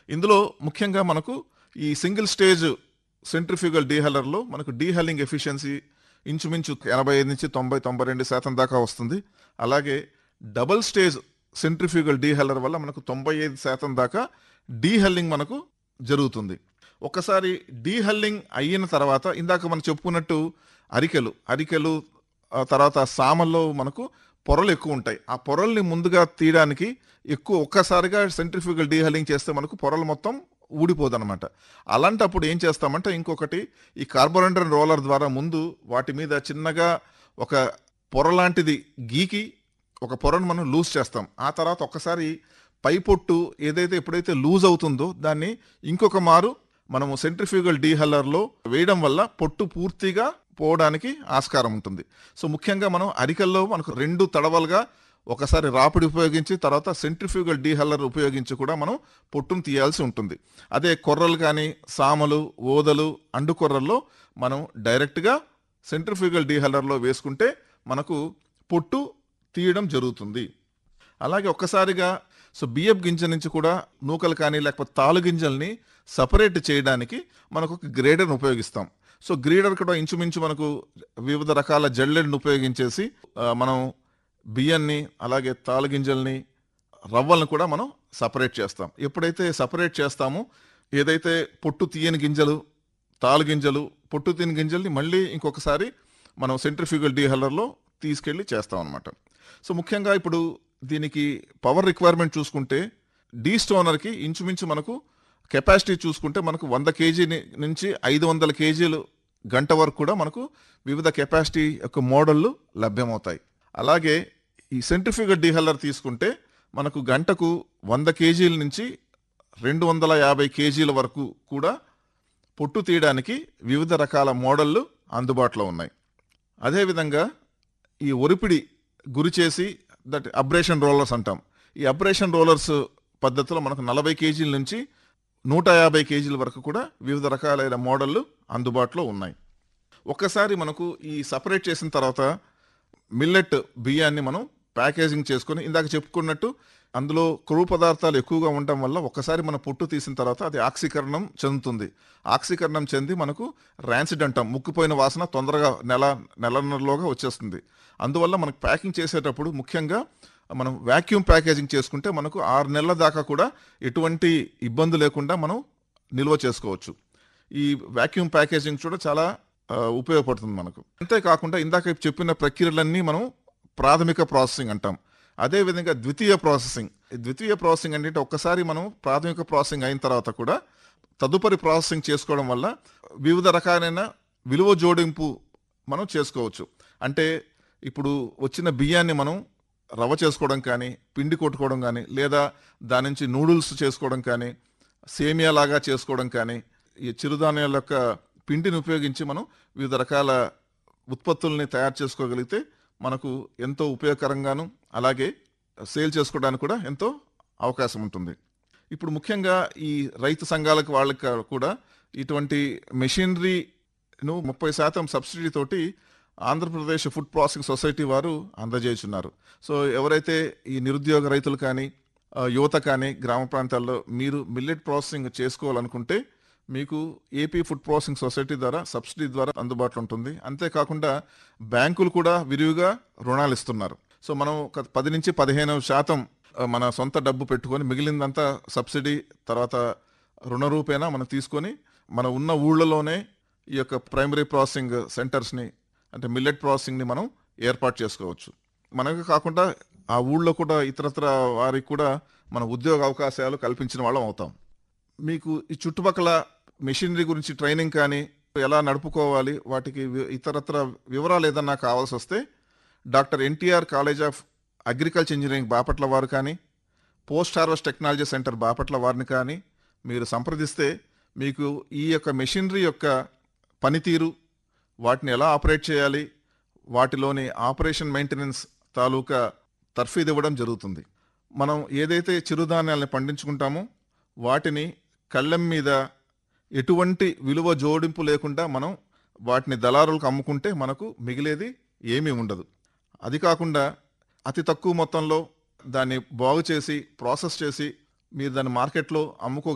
ఇందులో ముఖ్యంగా మనకు ఈ సింగిల్ స్టేజ్ సెంట్రిఫ్యూగల్ డీహెల్లర్లో మనకు డీహెల్లింగ్ ఎఫిషియన్సీ ఇంచుమించు 85 నుంచి 90-92% దాకా వస్తుంది. అలాగే డబుల్ స్టేజ్ సెంట్రిఫ్యూగల్ డీహెల్లర్ వల్ల మనకు 95% దాకా డీహెల్లింగ్ మనకు జరుగుతుంది. ఒకసారి డీహెల్లింగ్ అయిన తర్వాత ఇందాక మనం చెప్పుకున్నట్టు అరికెలు తర్వాత సామల్లో మనకు పొరలు ఎక్కువ ఉంటాయి. ఆ పొరల్ని ముందుగా తీయడానికి ఒక్కసారిగా సెంట్రిఫ్యూగల్ డీహెల్లింగ్ చేస్తే మనకు పొరలు మొత్తం ఊడిపోదన్నమాట. అలాంటప్పుడు ఏం చేస్తామంటే ఇంకొకటి ఈ కార్బోరెండర్ రోలర్ ద్వారా ముందు వాటి మీద చిన్నగా ఒక పొర లాంటిది గీకి ఒక పొరను మనం లూజ్ చేస్తాం. ఆ తర్వాత ఒక్కసారి పై పొట్టు ఎప్పుడైతే లూజ్ అవుతుందో దాన్ని ఇంకొక మారు మనము సెంట్రిఫ్యూగల్ డీహెల్లర్లో వేయడం వల్ల పొట్టు పూర్తిగా పోవడానికి ఆస్కారం ఉంటుంది. సో ముఖ్యంగా మనం అరికల్లో మనకు 2 తడవలుగా ఒకసారి రాపిడి ఉపయోగించి తర్వాత సెంట్రిఫ్యూగల్ డీహెల్లర్ ఉపయోగించి కూడా మనం పొట్టును తీయాల్సి ఉంటుంది. అదే కొర్రలు కానీ సామలు ఓదలు అండు కొర్రల్లో మనం డైరెక్ట్గా సెంట్రిఫ్యూగల్ డీహెల్లర్లో వేసుకుంటే మనకు పొట్టు తీయడం జరుగుతుంది. అలాగే ఒక్కసారిగా బియ్యపు గింజ నుంచి కూడా నూకలు కానీ లేకపోతే తాలు గింజల్ని సపరేట్ చేయడానికి మనకు ఒక గ్రేడర్ని ఉపయోగిస్తాం. గ్రేడర్ కూడా ఇంచుమించు మనకు వివిధ రకాల జల్లెడ్ని ఉపయోగించేసి మనం బియ్యాన్ని అలాగే తాలు గింజల్ని రవ్వలను కూడా మనం సపరేట్ చేస్తాం. ఎప్పుడైతే సపరేట్ చేస్తామో ఏదైతే పొట్టు తీయని గింజలు తాలు గింజలు పొట్టు తీయని గింజల్ని మళ్ళీ ఇంకొకసారి మనం సెంట్రిఫ్యూగల్ డీహెల్లర్లో తీసుకెళ్ళి చేస్తాం అనమాట. ముఖ్యంగా ఇప్పుడు దీనికి పవర్ రిక్వైర్మెంట్ చూసుకుంటే డీ స్టోనర్కి ఇంచుమించు మనకు కెపాసిటీ చూసుకుంటే మనకు 100 kg నుంచి 500 kg గంట వరకు కూడా మనకు వివిధ కెపాసిటీ యొక్క మోడళ్ళు లభ్యమవుతాయి. అలాగే ఈ సెంట్రిఫ్యూగల్ డీహెల్లర్ తీసుకుంటే మనకు గంటకు 100 kg నుంచి 250 kg వరకు కూడా పొట్టు తీయడానికి వివిధ రకాల మోడళ్ళు అందుబాటులో ఉన్నాయి. అదేవిధంగా ఈ ఒరిపిడి గురి చేసి అబ్రేషన్ రోలర్స్ అంటాం. ఈ అబ్రేషన్ రోలర్స్ పద్ధతిలో మనకు 40 kg నుంచి 150 kg వరకు కూడా వివిధ రకాలైన మోడళ్ళు అందుబాటులో ఉన్నాయి. ఒక్కసారి మనకు ఈ సపరేట్ చేసిన తర్వాత మిల్లెట్ బియ్యాన్ని మనం ప్యాకేజింగ్ చేసుకొని ఇందాక చెప్పుకున్నట్టు అందులో కొవ్వు పదార్థాలు ఎక్కువగా ఉండటం వల్ల ఒక్కసారి మన పొట్టు తీసిన తర్వాత అది ఆక్సీకరణం చెందుతుంది. ఆక్సీకరణం చెంది మనకు ర్యాన్సిడ్ అంటాం, ముక్కిపోయిన వాసన తొందరగా నెలన్నరలోగా వచ్చేస్తుంది. అందువల్ల మనకు ప్యాకింగ్ చేసేటప్పుడు ముఖ్యంగా మనం వ్యాక్యూమ్ ప్యాకేజింగ్ చేసుకుంటే మనకు 6 నెలల దాకా కూడా ఎటువంటి ఇబ్బంది లేకుండా మనం నిల్వ చేసుకోవచ్చు. ఈ వ్యాక్యూమ్ ప్యాకేజింగ్ కూడా చాలా ఉపయోగపడుతుంది మనకు. అంతేకాకుండా ఇందాక చెప్పిన ప్రక్రియలన్నీ మనం ప్రాథమిక ప్రాసెసింగ్ అంటాం. అదేవిధంగా ద్వితీయ ప్రాసెసింగ్ అంటే ఒక్కసారి మనం ప్రాథమిక ప్రాసెసింగ్ అయిన తర్వాత కూడా తదుపరి ప్రాసెసింగ్ చేసుకోవడం వల్ల వివిధ రకాలైన విలువ జోడింపు మనం చేసుకోవచ్చు. అంటే ఇప్పుడు వచ్చిన బియ్యాన్ని మనం రవ్వ చేసుకోవడం కానీ పిండి కొట్టుకోవడం కానీ లేదా దాని నుంచి నూడిల్స్ చేసుకోవడం కానీ సేమియా లాగా చేసుకోవడం కానీ ఈ చిరుధాన్యాల యొక్క పిండిని ఉపయోగించి మనం వివిధ రకాల ఉత్పత్తుల్ని తయారు చేసుకోగలిగితే మనకు ఎంతో ఉపయోగకరంగాను అలాగే సేల్ చేసుకోవడానికి కూడా ఎంతో అవకాశం ఉంటుంది. ఇప్పుడు ముఖ్యంగా ఈ రైతు సంఘాలకు వాళ్ళకి కూడా ఇటువంటి మెషినరీను 30% సబ్సిడీ తోటి ఆంధ్రప్రదేశ్ ఫుడ్ ప్రాసెసింగ్ సొసైటీ వారు అందజేస్తున్నారు. ఎవరైతే ఈ నిరుద్యోగ రైతులు కానీ యువత కానీ గ్రామ ప్రాంతాల్లో మీరు మిల్లెట్ ప్రాసెసింగ్ చేసుకోవాలనుకుంటే మీకు ఏపీ ఫుడ్ ప్రాసెసింగ్ సొసైటీ ద్వారా సబ్సిడీ ద్వారా అందుబాటులో ఉంటుంది. అంతేకాకుండా బ్యాంకులు కూడా విరివిగా రుణాలు ఇస్తున్నారు. మనం 10 నుంచి 15% మన సొంత డబ్బు పెట్టుకొని మిగిలిందంతా సబ్సిడీ తర్వాత రుణ రూపేణా మనం తీసుకొని మన ఉన్న ఊళ్ళలోనే ఈ యొక్క ప్రైమరీ ప్రాసెసింగ్ సెంటర్స్ని అంటే మిల్లెట్ ప్రాసెసింగ్ని మనం ఏర్పాటు చేసుకోవచ్చు. మనకు కాకుండా ఆ ఊళ్ళో కూడా ఇతరత్ర వారికి కూడా మన ఉద్యోగ అవకాశాలు కల్పించిన వాళ్ళం అవుతాం. మీకు ఈ చుట్టుపక్కల మెషినరీ గురించి ట్రైనింగ్ కానీ ఎలా నడుపుకోవాలి వాటికి ఇతరత్ర వివరాలు ఏదన్నా కావాల్సి వస్తే doctor NTR college of agriculture engineering Bapatla వారు కానీ post harvest technology centre Bapatla వారిని కానీ మీరు సంప్రదిస్తే మీకు ఈ యొక్క మెషినరీ యొక్క పనితీరు వాటిని ఎలా ఆపరేట్ చేయాలి వాటిలోని ఆపరేషన్ మెయింటెనెన్స్ తాలూకా తర్ఫీదు ఇవ్వడం జరుగుతుంది. మనం ఏదైతే చిరుధాన్యాలను పండించుకుంటామో వాటిని కళ్ళెం మీద ఎటువంటి విలువ జోడింపు లేకుండా మనం వాటిని దళారులకు అమ్ముకుంటే మనకు మిగిలేది ఏమీ ఉండదు. అది కాకుండా అతి తక్కువ మొత్తంలో దాన్ని బాగు చేసి ప్రాసెస్ చేసి మీరు దాన్ని మార్కెట్లో